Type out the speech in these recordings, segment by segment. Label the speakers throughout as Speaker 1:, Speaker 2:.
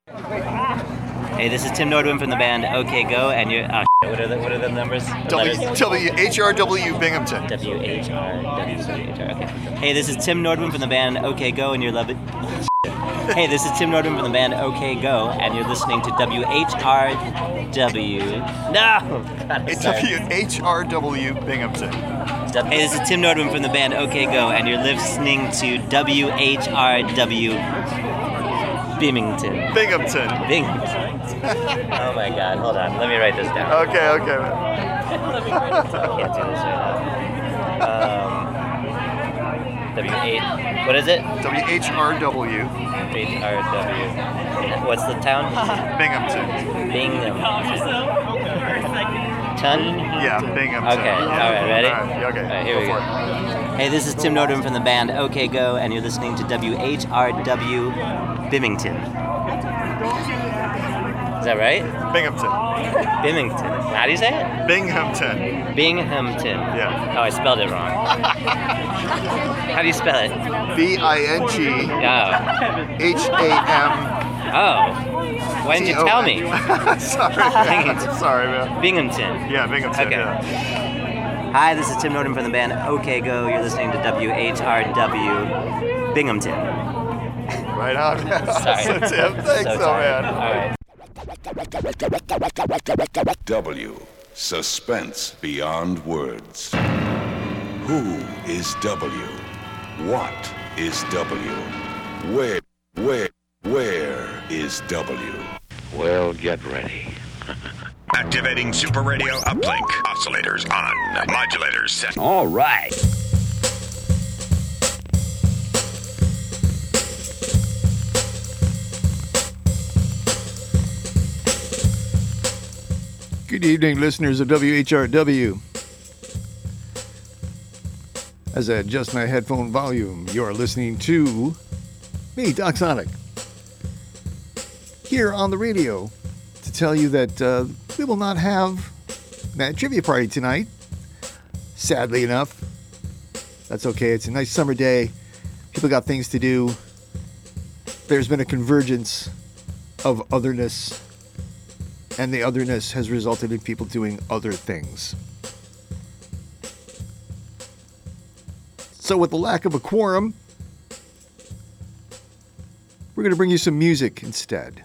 Speaker 1: Hey, this is Tim Nordwin from the band OK Go, and you're. What are the numbers?
Speaker 2: WHRW Binghamton.
Speaker 1: WHRW. Okay. Hey, this is Tim Nordwin from the band OK Go, and you're loving. Hey, this is Tim Nordwin from the band OK Go, and you're listening to WHRW. No! God,
Speaker 2: It's
Speaker 1: sorry.
Speaker 2: WHRW Binghamton.
Speaker 1: Hey, this is Tim Nordwin from the band OK Go, and you're listening to WHRW Binghamton.
Speaker 2: Binghamton.
Speaker 1: Oh my God! Hold on. Let me write this down.
Speaker 2: Okay.
Speaker 1: I can't do this right now. W8. What is it?
Speaker 2: WHRW.
Speaker 1: HRW. What's the town?
Speaker 2: Binghamton.
Speaker 1: Ton?
Speaker 2: Yeah, Binghamton.
Speaker 1: Okay. All right. Ready?
Speaker 2: All right, okay.
Speaker 1: All right, here
Speaker 2: Go
Speaker 1: we
Speaker 2: for
Speaker 1: go. Hey, this is Tim Nordwin from the band OK Go, and you're listening to WHRW Bimington. Is that right?
Speaker 2: Binghamton.
Speaker 1: Bimington. How do you say it?
Speaker 2: Binghamton.
Speaker 1: Binghamton.
Speaker 2: Yeah.
Speaker 1: Oh, I spelled it wrong. How do you spell it?
Speaker 2: BINGHAM.
Speaker 1: Oh. Why didn't you tell me?
Speaker 2: Sorry, man.
Speaker 1: Binghamton.
Speaker 2: Yeah, Binghamton.
Speaker 1: Okay.
Speaker 2: Yeah.
Speaker 1: Hi, this is Tim Nordwin from the band OK Go. You're listening to WHRW Binghamton.
Speaker 2: Right on.
Speaker 1: Sorry.
Speaker 2: So, Tim, thanks,
Speaker 1: tired.
Speaker 2: man.
Speaker 1: All right.
Speaker 3: W. Suspense beyond words. Who is W? What is W? Where is W?
Speaker 4: Well, get ready.
Speaker 5: Activating Super Radio Uplink. Oscillators on. Modulators set.
Speaker 4: All right.
Speaker 2: Good evening, listeners of WHRW. As I adjust my headphone volume, you're listening to me, Doc Sonic, here on the radio to tell you that we will not have that trivia party tonight. Sadly enough, that's okay. It's a nice summer day. People got things to do. There's been a convergence of otherness, and the otherness has resulted in people doing other things. So with the lack of a quorum, we're going to bring you some music instead.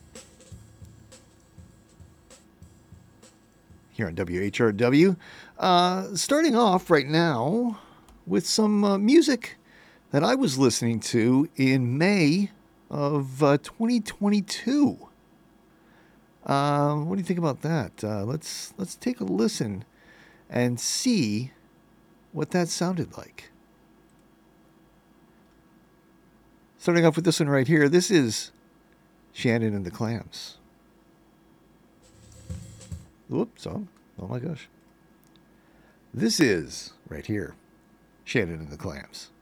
Speaker 2: Here on WHRW. Starting off right now with some music that I was listening to in May of 2022. What do you think about that? Let's take a listen and see what that sounded like. Starting off with this one right here. This is Shannon and the Clams. Whoops, oh my gosh. This is, right here, Shannon and the Clams.